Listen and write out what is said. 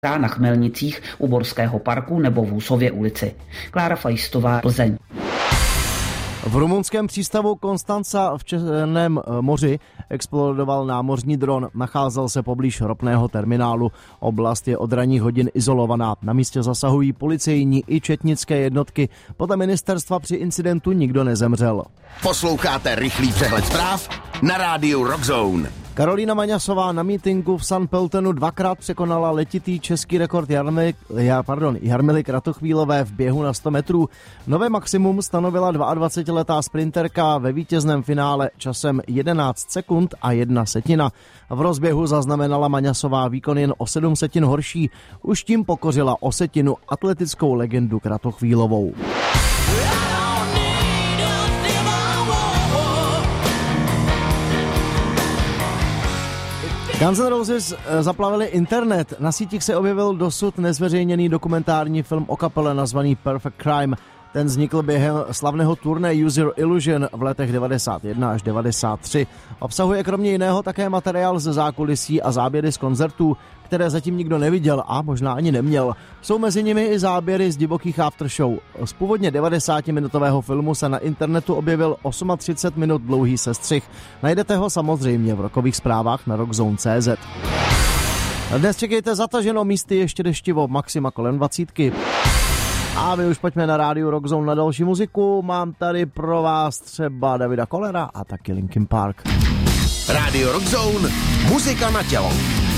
na Chmelnicích u Borského parku nebo v Husově ulici. Klára Fajstová, Plzeň. V rumunském přístavu Konstanca v Černém moři explodoval námořní dron. Nacházel se poblíž ropného terminálu. Oblast je od ranních hodin izolovaná. Na místě zasahují policejní i četnické jednotky. Podle ministerstva při incidentu nikdo nezemřel. Posloucháte rychlý přehled zpráv na rádiu Rockzone. Karolína Maňasová na mítinku v San Peltenu dvakrát překonala letitý český rekord Jarmily Kratochvílové v běhu na 100 metrů. Nové maximum stanovila 22letá sprinterka ve vítězném finále časem 11 sekund a 1 setina. V rozběhu zaznamenala Maňasová výkon jen o 7 setin horší. Už tím pokořila o setinu atletickou legendu Kratochvílovou. Guns N' Roses zaplavili internet. Na sítích se objevil dosud nezveřejněný dokumentární film o kapele nazvaný Perfect Crime. Ten vznikl během slavného turné Use Your Illusion v letech 91 až 93. Obsahuje kromě jiného také materiál ze zákulisí a záběry z koncertů, které zatím nikdo neviděl a možná ani neměl. Jsou mezi nimi i záběry z divokých aftershow. Z původně 90-minutového filmu se na internetu objevil 38 minut dlouhý sestřih. Najdete ho samozřejmě v rockových zprávách na rockzone.cz. Dnes čekejte zataženo místy ještě deštivo, maxima kolem 20. A my už pojďme na rádiu Rockzone na další muziku. Mám tady pro vás třeba Davida Kollera a taky Linkin Park. Rádio Rockzone, muzika na tělo.